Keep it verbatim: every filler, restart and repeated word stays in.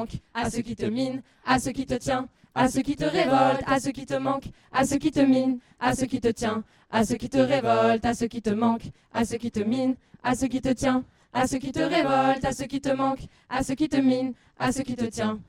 à ceux qui te minent, à ceux qui te tiennent, à ceux qui te révoltent, à ceux qui te manquent, à ceux qui te minent, à ceux qui te tiennent, à ceux qui te révoltent, à ceux qui te manquent, à ceux qui te minent, à ceux qui te tiennent, à ceux qui te révoltent, à ceux qui te manquent, à ceux qui te minent, à ceux qui te tiennent.